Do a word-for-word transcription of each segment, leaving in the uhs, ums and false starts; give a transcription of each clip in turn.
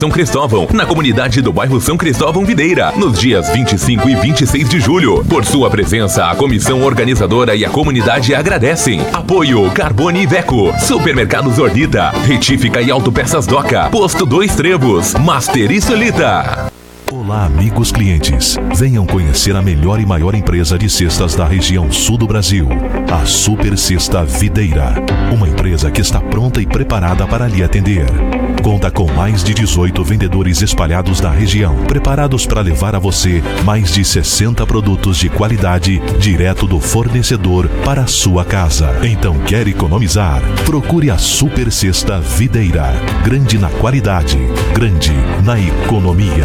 São Cristóvão, na comunidade do bairro São Cristóvão Videira, nos dias vinte e cinco e vinte e seis de julho. Por sua presença, a comissão organizadora e a comunidade agradecem. Apoio Carbone e Veco, Supermercados Ordida, Retífica e Autopeças Doca, Posto Dois Trevos, Master e Solita. Olá, amigos clientes. Venham conhecer a melhor e maior empresa de cestas da região sul do Brasil, a Super Cesta Videira. Uma empresa que está pronta e preparada para lhe atender. Conta com mais de dezoito vendedores espalhados na região, preparados para levar a você mais de sessenta produtos de qualidade direto do fornecedor para a sua casa. Então, quer economizar? Procure a Super Cesta Videira. Grande na qualidade, grande na economia.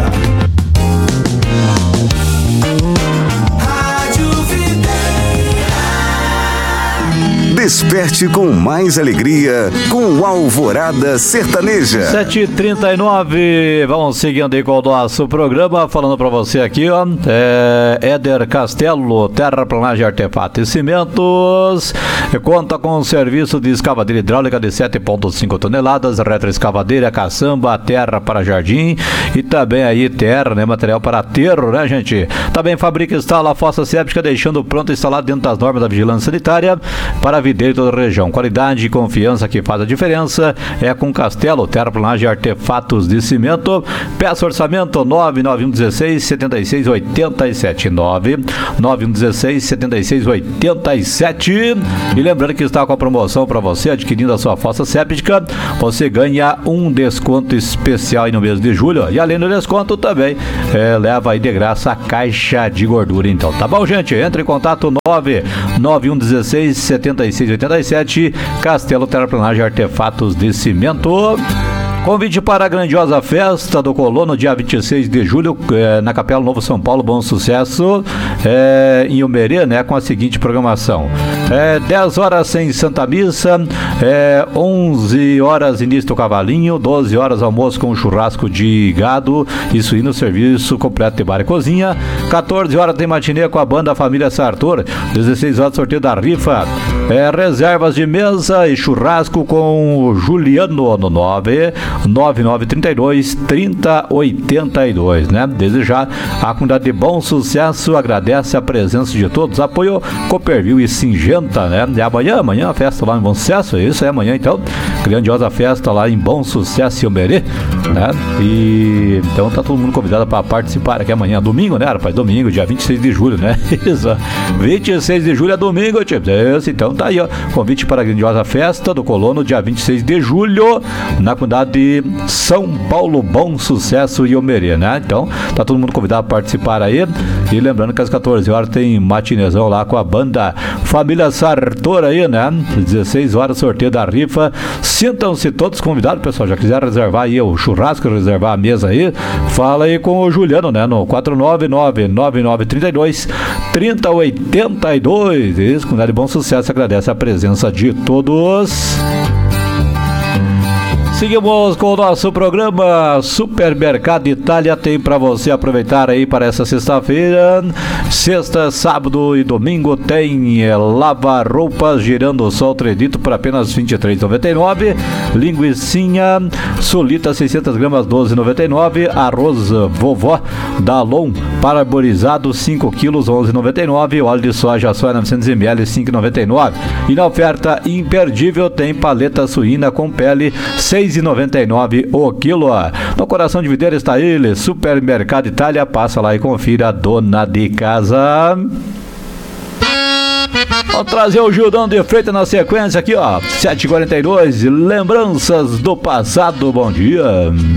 Desperte com mais alegria com Alvorada Sertaneja. sete e trinta e nove, vamos seguindo aí com o nosso programa, falando pra você aqui, ó, é, Éder Castelo, terraplanagem, artefato e cimentos, conta com um serviço de escavadeira hidráulica de sete vírgula cinco toneladas, retroescavadeira, caçamba, terra para jardim e também aí terra, né, material para aterro, né, gente? Também fabrica e instala a fossa séptica, deixando pronto instalado dentro das normas da vigilância sanitária para a videira de toda a região. Qualidade e confiança que faz a diferença é com Castelo, terraplanagem e artefatos de cimento. Peça orçamento nove nove um um seis, sete seis oito sete, nove nove um um seis, sete seis oito sete. E lembrando que está com a promoção para você, adquirindo a sua fossa séptica, você ganha um desconto especial aí no mês de julho. E além do desconto também é, leva aí de graça a caixa de gordura. Então, tá bom, gente? Entre em contato nove nove um um seis, sete seis oito sete, Castelo Terraplanagem e Artefatos de Cimento. Convite para a grandiosa festa do Colono, dia vinte e seis de julho, é, na Capela Novo São Paulo, Bom Sucesso, é, em Umerê, né, com a seguinte programação. É, dez horas sem Santa Missa, é, onze horas início do cavalinho, doze horas almoço com churrasco de gado e suíno, serviço completo de bar e cozinha, quatorze horas tem matinê com a banda Família Sartor, dezesseis horas sorteio da rifa, é, reservas de mesa e churrasco com o Juliano no nove nove nove três dois, trinta oitenta e dois, né? Desde já, a comunidade de Bom Sucesso agradece a presença de todos, apoio Copperville e Singenta, né? E amanhã, amanhã a festa lá em Bom Sucesso, isso é amanhã então, grandiosa festa lá em Bom Sucesso e Umerê, né? E então tá todo mundo convidado para participar aqui amanhã, domingo, né, rapaz? Domingo, dia vinte e seis de julho, né? Isso, vinte e seis de julho é domingo, tipo, isso, então tá aí, ó, convite para a grandiosa festa do Colono, dia vinte e seis de julho, na comunidade de São Paulo, Bom Sucesso e Umerê, né? Então, tá todo mundo convidado a participar aí. E lembrando que às quatorze horas tem matinezão lá com a banda Família Sartor aí, né? dezesseis horas, sorteio da rifa. Sintam-se todos convidados, pessoal. Já quiser reservar aí o churrasco, reservar a mesa aí, fala aí com o Juliano, né? No quatro nove nove, nove nove três dois, trinta oitenta e dois. Isso, comunidade de Bom Sucesso agradece a presença de todos. Seguimos com o nosso programa. Supermercado Itália tem para você aproveitar aí para essa sexta-feira. Sexta, sábado e domingo tem é, lava-roupas girando o sol tredito por apenas vinte e três reais e noventa e nove centavos. Linguicinha Solita seiscentas gramas, doze reais e noventa e nove centavos. Arroz Vovó Dalon paraborizado cinco quilos, onze reais e noventa e nove centavos. Óleo de soja soja novecentos mililitros, cinco reais e noventa e nove centavos. E na oferta imperdível tem paleta suína com pele, seis reais e noventa e nove centavos o quilo. No coração de Videira está ele, Supermercado Itália. Passa lá e confira a dona de casa. Vamos trazer o Gildão de Freitas na sequência aqui, ó, sete e quarenta e dois, lembranças do passado. Bom dia.